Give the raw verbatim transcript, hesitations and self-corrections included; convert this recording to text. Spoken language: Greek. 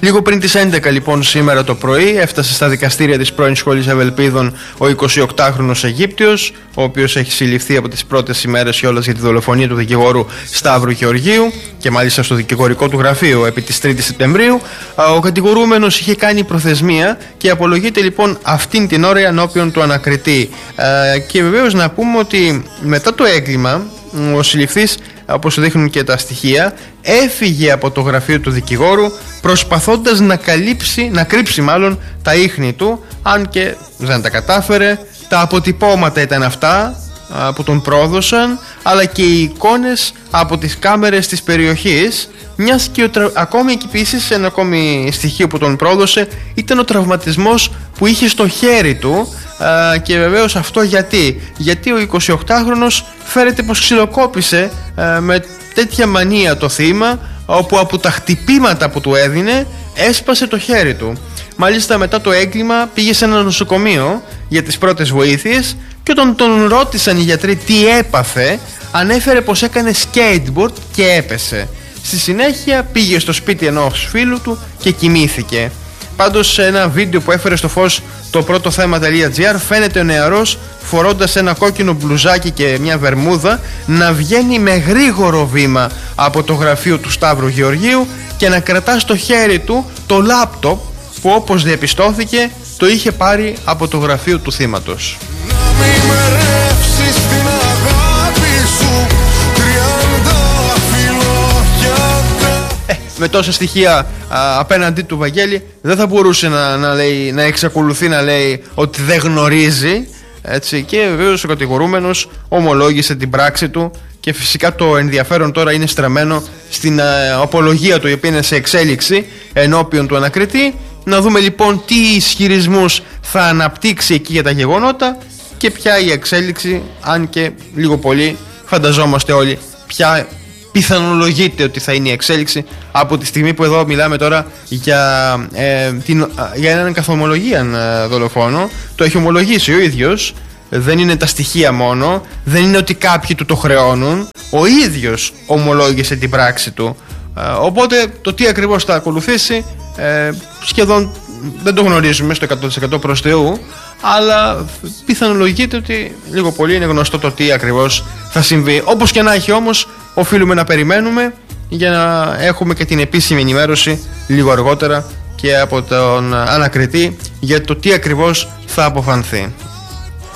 Λίγο πριν τις έντεκα λοιπόν σήμερα το πρωί έφτασε στα δικαστήρια της πρώην σχολής Ευελπίδων ο εικοσιοκτάχρονος Αιγύπτιος, ο οποίος έχει συλληφθεί από τις πρώτες ημέρες κιόλας για τη δολοφονία του δικηγόρου Σταύρου Γεωργίου και μάλιστα στο δικηγορικό του γραφείο επί της τρίτης Σεπτεμβρίου. Ο κατηγορούμενος είχε κάνει προθεσμία και απολογείται λοιπόν αυτήν την ώρα ενώπιον του ανακριτή. Και βεβαίως να πούμε ότι μετά το έγκλημα ο συλληφθής, όπως δείχνουν και τα στοιχεία, έφυγε από το γραφείο του δικηγόρου προσπαθώντας να καλύψει, να κρύψει μάλλον τα ίχνη του, αν και δεν τα κατάφερε. Τα αποτυπώματα ήταν αυτά που τον πρόδωσαν, αλλά και οι εικόνες από τις κάμερες της περιοχής, μιας και ο τρα... ακόμη και επίσης ένα ακόμη στοιχείο που τον πρόδωσε ήταν ο τραυματισμός που είχε στο χέρι του. Uh, και βεβαίως αυτό γιατί γιατί ο εικοσιοκτάχρονος φέρεται πως ξυλοκόπησε uh, με τέτοια μανία το θύμα, όπου από τα χτυπήματα που του έδινε έσπασε το χέρι του. Μάλιστα μετά το έγκλημα πήγε σε ένα νοσοκομείο για τις πρώτες βοήθειες και όταν τον ρώτησαν οι γιατροί τι έπαθε, ανέφερε πως έκανε skateboard και έπεσε. Στη συνέχεια πήγε στο σπίτι ενός φίλου του και κοιμήθηκε. Πάντως σε ένα βίντεο που έφερε στο φως το πρώτο θέμα.gr φαίνεται ο νεαρός φορώντας ένα κόκκινο μπλουζάκι και μια βερμούδα να βγαίνει με γρήγορο βήμα από το γραφείο του Σταύρου Γεωργίου και να κρατά στο χέρι του το λάπτοπ που, όπως διαπιστώθηκε, το είχε πάρει από το γραφείο του θύματος. Με τόσα στοιχεία α, απέναντί του Βαγγέλη δεν θα μπορούσε να, να, λέει, να εξακολουθεί να λέει ότι δεν γνωρίζει, έτσι, και βεβαίως ο κατηγορούμενος ομολόγησε την πράξη του και φυσικά το ενδιαφέρον τώρα είναι στραμμένο στην α, απολογία του, η οποία είναι σε εξέλιξη ενώπιον του ανακριτή. Να δούμε λοιπόν τι ισχυρισμούς θα αναπτύξει εκεί για τα γεγονότα και ποια η εξέλιξη, αν και λίγο πολύ φανταζόμαστε όλοι ποια πιθανολογείται ότι θα είναι η εξέλιξη, από τη στιγμή που εδώ μιλάμε τώρα για, ε, την, για έναν καθομολογίαν ε, δολοφόνο. Το έχει ομολογήσει ο ίδιος, δεν είναι τα στοιχεία μόνο, δεν είναι ότι κάποιοι του το χρεώνουν, ο ίδιος ομολόγησε την πράξη του. ε, οπότε το τι ακριβώς θα ακολουθήσει ε, σχεδόν δεν το γνωρίζουμε στο εκατό τοις εκατό προς Θεού, αλλά πιθανολογείται ότι λίγο πολύ είναι γνωστό το τι ακριβώς θα συμβεί. Όπως και να έχει όμως, οφείλουμε να περιμένουμε για να έχουμε και την επίσημη ενημέρωση λίγο αργότερα και από τον ανακριτή για το τι ακριβώς θα αποφανθεί.